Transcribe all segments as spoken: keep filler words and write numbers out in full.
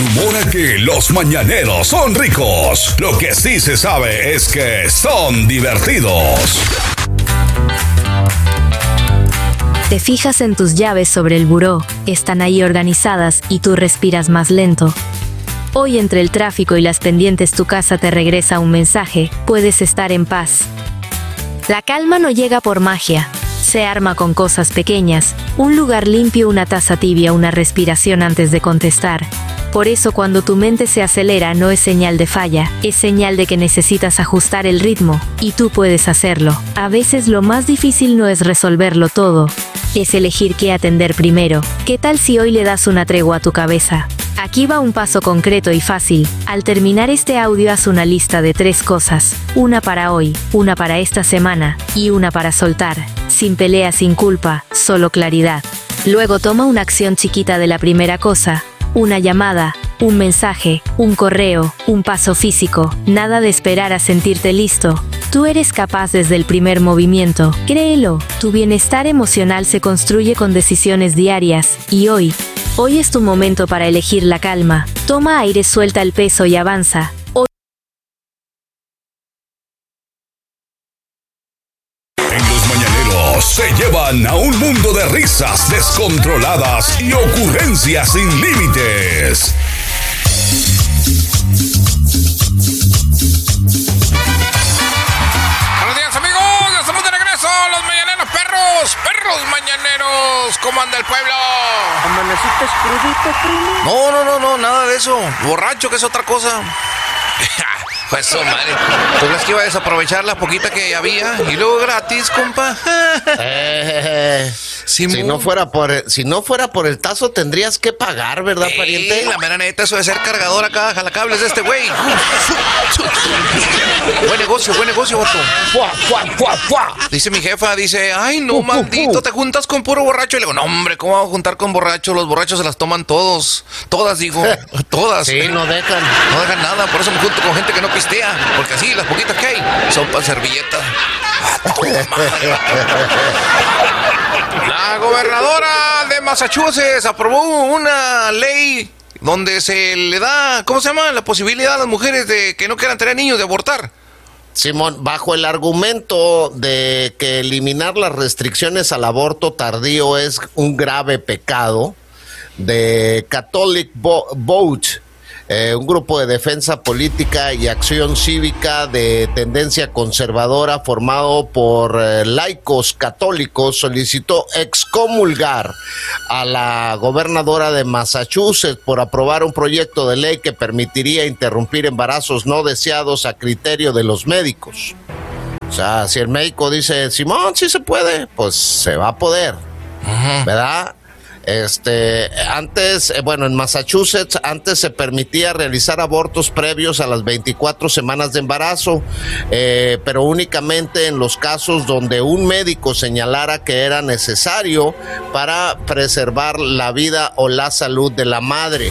rumora que los mañaneros son ricos. Lo que sí se sabe es que son divertidos. Te fijas en tus llaves sobre el buró, están ahí organizadas y tú respiras más lento. Hoy entre el tráfico y las pendientes tu casa te regresa un mensaje, puedes estar en paz. La calma no llega por magia, se arma con cosas pequeñas, un lugar limpio, una taza tibia, una respiración antes de contestar. Por eso cuando tu mente se acelera no es señal de falla, es señal de que necesitas ajustar el ritmo, y tú puedes hacerlo. A veces lo más difícil no es resolverlo todo, es elegir qué atender primero. ¿Qué tal si hoy le das una tregua a tu cabeza? Aquí va un paso concreto y fácil. Al terminar este audio haz una lista de tres cosas, una para hoy, una para esta semana, y una para soltar. Sin pelea, sin culpa, solo claridad. Luego toma una acción chiquita de la primera cosa, una llamada, un mensaje, un correo, un paso físico, nada de esperar a sentirte listo. Tú eres capaz desde el primer movimiento, créelo, tu bienestar emocional se construye con decisiones diarias, y hoy, hoy es tu momento para elegir la calma. Toma aire, suelta el peso y avanza. Hoy En los mañaneros se llevan a un mundo de risas descontroladas y ocurrencias sin límites. Perros mañaneros, ¿cómo anda el pueblo? ¿Amanecitas crudito, primo? No, no, no, no, nada de eso. Borracho, que es otra cosa. Pues eso, madre. ¿Tú crees que iba a desaprovechar la poquita que había? Y luego gratis, compa. eh, si no fuera por si no fuera por el tazo tendrías que pagar, ¿verdad, Ey, pariente? La mera neta, eso de ser cargador acá, jalacables de este güey. Buen negocio, buen negocio, vato. ¡Fua, fua, fua, fua! Dice mi jefa, dice, ay, no, maldito, te juntas con puro borracho. Y le digo, no, hombre, ¿cómo vamos a juntar con borrachos? Los borrachos se las toman todos. Todas, digo, todas. Sí, no dejan. No dejan nada, por eso me junto con gente que no pistea. Porque así, las poquitas que hay son para servilleta. La gobernadora de Massachusetts aprobó una ley donde se le da, ¿cómo se llama? La posibilidad a las mujeres de que no quieran tener niños de abortar. Simón, bajo el argumento de que eliminar las restricciones al aborto tardío es un grave pecado, de Catholic Vote, eh, un grupo de defensa política y acción cívica de tendencia conservadora formado por eh, laicos católicos, solicitó excomulgar a la gobernadora de Massachusetts por aprobar un proyecto de ley que permitiría interrumpir embarazos no deseados a criterio de los médicos. O sea, si el médico dice, Simón, sí se puede, pues se va a poder, uh-huh. ¿verdad? Este, antes, eh, bueno, en Massachusetts antes se permitía realizar abortos previos a las veinticuatro semanas de embarazo, eh, pero únicamente en los casos donde un médico señalara que era necesario para preservar la vida o la salud de la madre.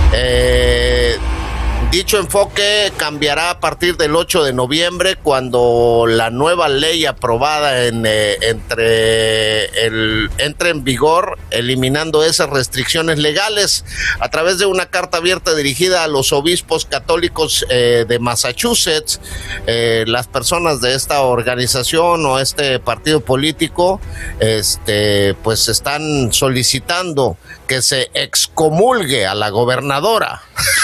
Eh, Dicho enfoque cambiará a partir del ocho de noviembre, cuando la nueva ley aprobada en, eh, entre el, entre en vigor, eliminando esas restricciones legales. A través de una carta abierta dirigida a los obispos católicos eh, de Massachusetts, eh, las personas de esta organización o este partido político, este, pues están solicitando que se excomulgue a la gobernadora.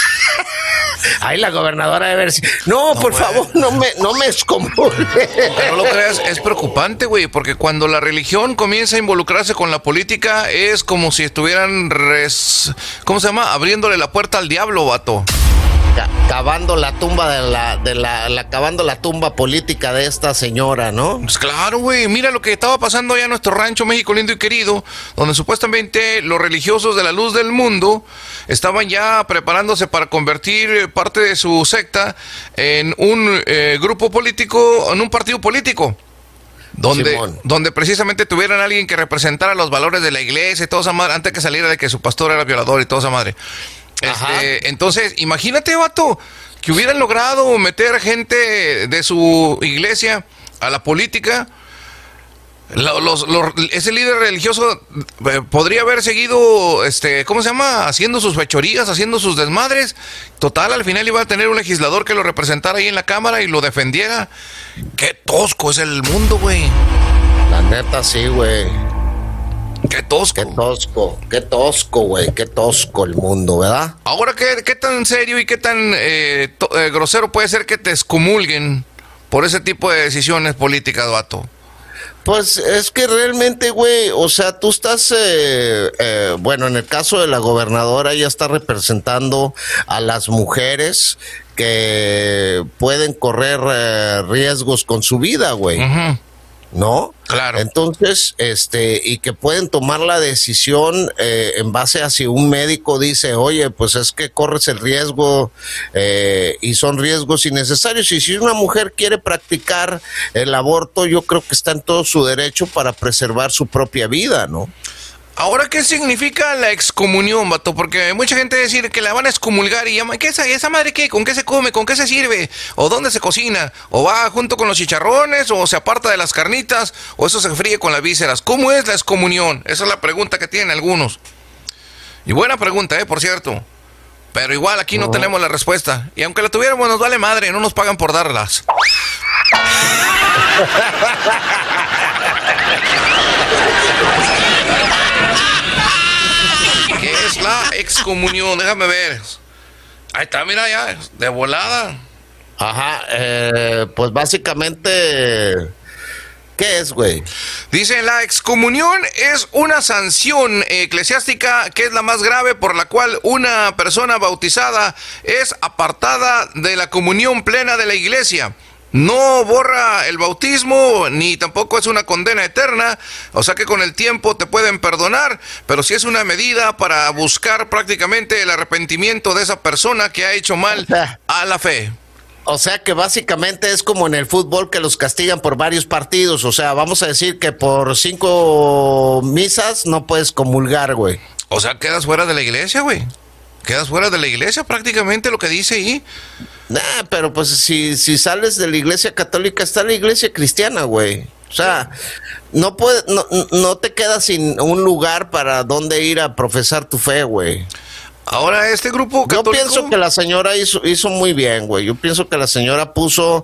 Ay, la gobernadora de ver si... No, no, por güey. favor, no me, no me excomulgue. No lo creas, es preocupante, güey, porque cuando la religión comienza a involucrarse con la política es como si estuvieran, res... ¿cómo se llama? Abriéndole la puerta al diablo, vato. Cavando la tumba de la, de la, la cavando la tumba política de esta señora, ¿no? Pues claro, güey, mira lo que estaba pasando allá en nuestro rancho México lindo y querido, donde supuestamente los religiosos de la luz del mundo estaban ya preparándose para convertir parte de su secta en un eh, grupo político, en un partido político. Donde, donde precisamente tuvieran alguien que representara los valores de la iglesia y toda esa madre, antes que saliera de que su pastor era violador y toda esa madre. Este, entonces, imagínate, vato, que hubieran logrado meter gente de su iglesia a la política. Los, los, ese líder religioso eh, podría haber seguido, este, ¿cómo se llama? Haciendo sus fechorías, haciendo sus desmadres. Total, al final iba a tener un legislador que lo representara ahí en la Cámara y lo defendiera. Qué tosco es el mundo, güey. La neta, sí, güey. Qué tosco. Qué tosco, qué tosco, güey. Qué tosco el mundo, ¿verdad? Ahora, ¿qué, qué tan serio y qué tan eh, to, eh, grosero puede ser que te excomulguen por ese tipo de decisiones políticas, vato? Pues es que realmente, güey, o sea, tú estás, eh, eh, bueno, en el caso de la gobernadora, ella está representando a las mujeres que pueden correr eh, riesgos con su vida, güey. Uh-huh. ¿No? Claro. Entonces, este, y que pueden tomar la decisión eh, en base a si un médico dice, oye, pues es que corres el riesgo eh, y son riesgos innecesarios. Y si una mujer quiere practicar el aborto, yo creo que está en todo su derecho para preservar su propia vida, ¿no? Ahora, ¿qué significa la excomunión, vato? Porque mucha gente dice que la van a excomulgar y llama, ¿qué es esa, esa madre qué? ¿Con qué se come? ¿Con qué se sirve? ¿O dónde se cocina? ¿O va junto con los chicharrones? ¿O se aparta de las carnitas? ¿O eso se fríe con las vísceras? ¿Cómo es la excomunión? Esa es la pregunta que tienen algunos. Y buena pregunta, ¿eh? Por cierto. Pero igual aquí no, no tenemos la respuesta. Y aunque la tuviéramos, nos vale madre, no nos pagan por darlas. ¿Qué es la excomunión? Déjame ver. Ahí está, mira ya, de volada. Ajá, eh, pues básicamente, ¿qué es, güey? Dice, la excomunión es una sanción eclesiástica que es la más grave por la cual una persona bautizada es apartada de la comunión plena de la iglesia. No borra el bautismo, ni tampoco es una condena eterna, o sea que con el tiempo te pueden perdonar, pero sí es una medida para buscar prácticamente el arrepentimiento de esa persona que ha hecho mal a la fe. O sea que básicamente es como en el fútbol que los castigan por varios partidos, o sea, vamos a decir que por cinco misas no puedes comulgar, güey. O sea, quedas fuera de la iglesia, güey. Quedas fuera de la iglesia, prácticamente lo que dice ahí. Nah, pero pues si, si sales de la iglesia católica, está la iglesia cristiana, güey. O sea, no, puede, no, no te quedas sin un lugar para donde ir a profesar tu fe, güey. Ahora, este grupo católico... Yo pienso que la señora hizo, hizo muy bien, güey. Yo pienso que la señora puso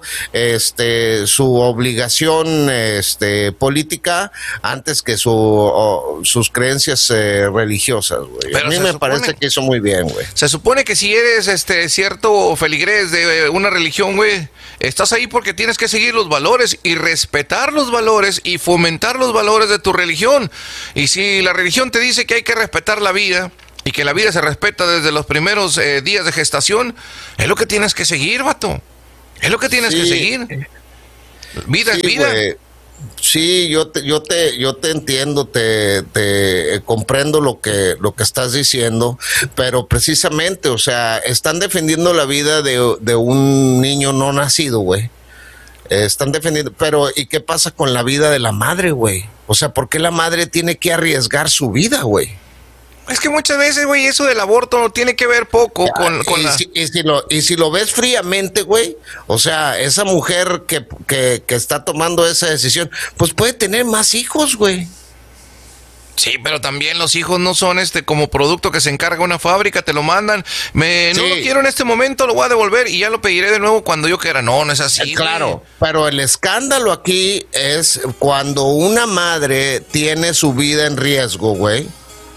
este su obligación este política antes que su o, sus creencias eh, religiosas, güey. A mí me supone, parece que hizo muy bien, güey. Se supone que si eres este cierto feligrés de una religión, güey, estás ahí porque tienes que seguir los valores y respetar los valores y fomentar los valores de tu religión. Y si la religión te dice que hay que respetar la vida... y que la vida se respeta desde los primeros eh, días de gestación, es lo que tienes que seguir, vato. Es lo que tienes sí. que seguir. Vida sí, es vida. Wey. Sí, yo te, yo te, yo te entiendo, te, te eh, comprendo lo que, lo que estás diciendo, pero precisamente, o sea, están defendiendo la vida de, de un niño no nacido, güey. Eh, están defendiendo, pero ¿y qué pasa con la vida de la madre, güey? O sea, ¿por qué la madre tiene que arriesgar su vida, güey? Es que muchas veces, güey, eso del aborto tiene que ver poco ya, con, con y, la... si, y, si lo, y si lo ves fríamente, güey, o sea, esa mujer que, que, que está tomando esa decisión, pues puede tener más hijos, güey. Sí, pero también los hijos no son este como producto que se encarga una fábrica, te lo mandan, me sí. no lo quiero en este momento, lo voy a devolver y ya lo pediré de nuevo cuando yo quiera. No, no es así. Eh, claro, güey. Pero el escándalo aquí es cuando una madre tiene su vida en riesgo, güey.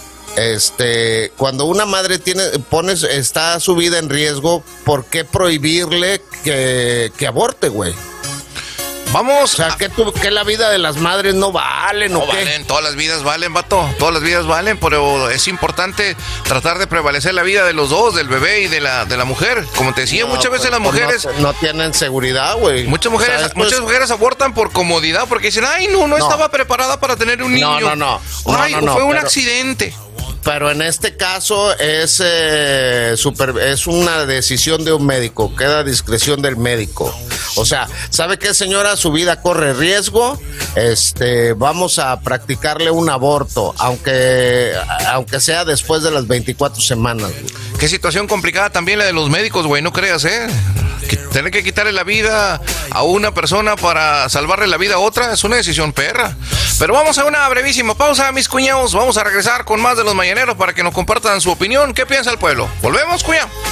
Este, cuando una madre tiene, pones, está su vida en riesgo, ¿por qué prohibirle que, que aborte, güey? Vamos. O sea, que, tú, que la vida de las madres no valen, no ¿o qué? valen, todas las vidas valen, vato, todas las vidas valen, pero es importante tratar de prevalecer la vida de los dos, del bebé y de la de la mujer. Como te decía, no, muchas veces pues, las mujeres no, no tienen seguridad, güey. Muchas mujeres, o sea, después... muchas mujeres abortan por comodidad, porque dicen, ay, no, no, no estaba preparada para tener un niño. No, no, no. Ay, no, no, fue no, un pero... accidente. Pero en este caso es eh, super, es una decisión de un médico, queda a discreción del médico. O sea, ¿sabe qué, señora? Su vida corre riesgo, este, vamos a practicarle un aborto, aunque, aunque sea después de las veinticuatro semanas. Qué situación complicada también la de los médicos, güey, no creas, ¿eh? Tener que quitarle la vida a una persona para salvarle la vida a otra es una decisión perra. Pero vamos a una brevísima pausa, mis cuñados. Vamos a regresar con más de los mañaneros para que nos compartan su opinión. ¿Qué piensa el pueblo? Volvemos, cuñado.